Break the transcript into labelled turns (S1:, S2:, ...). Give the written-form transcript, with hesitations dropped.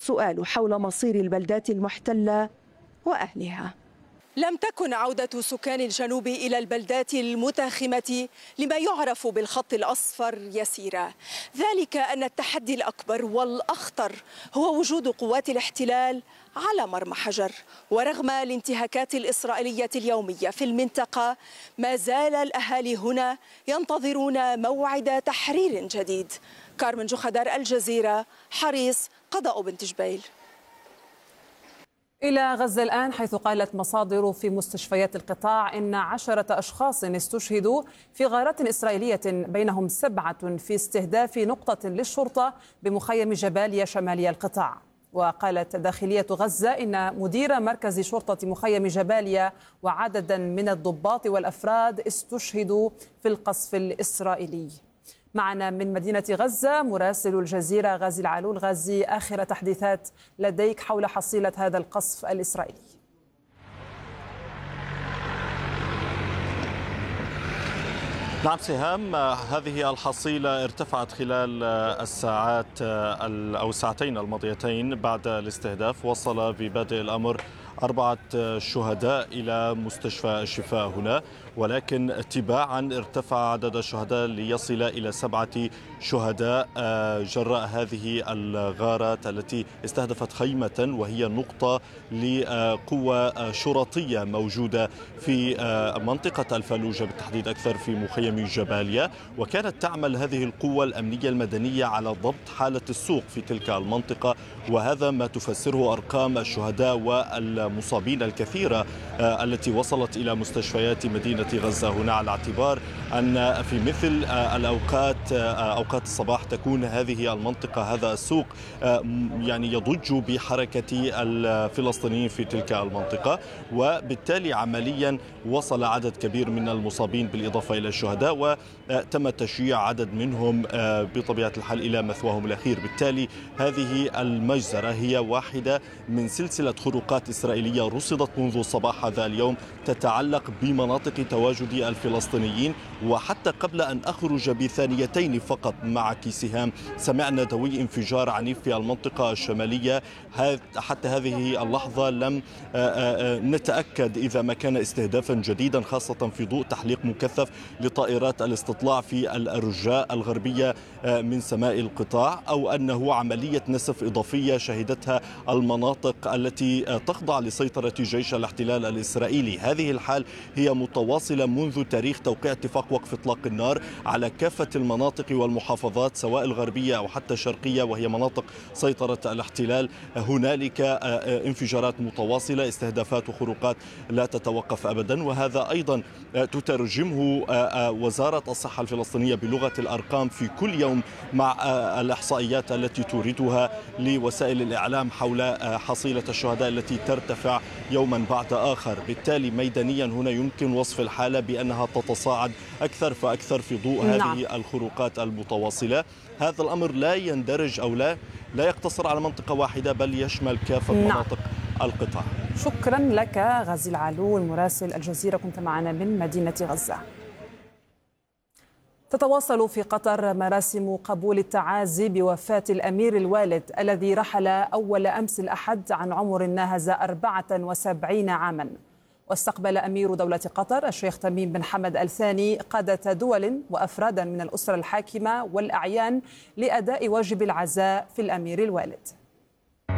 S1: السؤال حول مصير البلدات المحتلة وأهلها.
S2: لم تكن عودة سكان الجنوب إلى البلدات المتاخمة لما يعرف بالخط الأصفر يسيرة، ذلك أن التحدي الأكبر والأخطر هو وجود قوات الاحتلال على مرمى حجر. ورغم الانتهاكات الإسرائيلية اليومية في المنطقة، ما زال الأهالي هنا ينتظرون موعد تحرير جديد. كارمن جوخدار، الجزيرة، حريص، قضاء بنت جبيل.
S3: إلى غزة الآن، حيث قالت مصادر في مستشفيات القطاع إن 10 أشخاص استشهدوا في غارات إسرائيلية، بينهم 7 في استهداف نقطة للشرطة بمخيم جباليا شمالي القطاع. وقالت داخلية غزة إن مدير مركز شرطة مخيم جباليا وعددا من الضباط والأفراد استشهدوا في القصف الإسرائيلي. معنا من مدينة غزة مراسل الجزيرة غازي العلول. غازي، آخر تحديثات لديك حول حصيلة هذا القصف الإسرائيلي؟
S4: نعم سهام، هذه الحصيلة ارتفعت خلال الساعات أو الساعتين الماضيتين بعد الاستهداف. وصل ببادئ الأمر 4 شهداء إلى مستشفى الشفاء هنا، ولكن تباعا ارتفع عدد الشهداء ليصل إلى 7 شهداء جراء هذه الغارات التي استهدفت خيمة وهي نقطة لقوة شرطية موجودة في منطقة الفلوجة، بالتحديد أكثر في مخيم جباليا. وكانت تعمل هذه القوة الأمنية المدنية على ضبط حالة السوق في تلك المنطقة، وهذا ما تفسره أرقام الشهداء والمصابين الكثيرة التي وصلت إلى مستشفيات مدينة غزة هنا، على اعتبار أن في مثل أوقات الصباح تكون هذه المنطقة، هذا السوق يعني يضج بحركة الفلسطينيين في تلك المنطقة، وبالتالي عمليا وصل عدد كبير من المصابين بالإضافة إلى الشهداء، وتم تشييع عدد منهم بطبيعة الحال إلى مثواهم الأخير. بالتالي هذه المجزرة هي واحدة من سلسلة خروقات إسرائيلية رصدت منذ صباح هذا اليوم تتعلق بمناطق تواجد الفلسطينيين. وحتى قبل أن أخرج بثانيتين فقط معك سهام، سمعنا دوي انفجار عنيف في المنطقة الشمالية. حتى هذه اللحظة لم نتأكد إذا ما كان استهدافا جديدا، خاصة في ضوء تحليق مكثف لطائرات الاستطلاع في الأرجاء الغربية من سماء القطاع، أو أنه عملية نسف إضافية شهدتها المناطق التي تخضع لسيطرة جيش الاحتلال الإسرائيلي. هذه الحال هي متواصلة منذ تاريخ توقيع اتفاق وقف إطلاق النار على كافة المناطق والمحافظات سواء الغربية أو حتى الشرقية، وهي مناطق سيطرة الاحتلال. هنالك انفجارات متواصلة، استهدافات وخروقات لا تتوقف أبدا، وهذا أيضا تترجمه وزارة الصحة الفلسطينية بلغة الأرقام في كل يوم مع الإحصائيات التي توردها لوسائل الإعلام حول حصيلة الشهداء التي ترتفع يوما بعد آخر. بالتالي ميدانيا هنا يمكن وصف الحالة بأنها تتصاعد أكثر فأكثر في ضوء هذه الخروقات المتواصلة. هذا الأمر لا يندرج أو لا يقتصر على منطقة واحدة، بل يشمل كافة مناطق القطاع.
S3: شكرا لك غازي العلول مراسل الجزيرة، كنت معنا من مدينة غزة. تتواصل في قطر مراسم قبول التعازي بوفاة الأمير الوالد الذي رحل أول أمس الأحد عن عمر ناهز 74 عاما. واستقبل أمير دولة قطر الشيخ تميم بن حمد الثاني قادة دول وأفرادا من الأسرة الحاكمة والأعيان لأداء واجب العزاء في الأمير الوالد.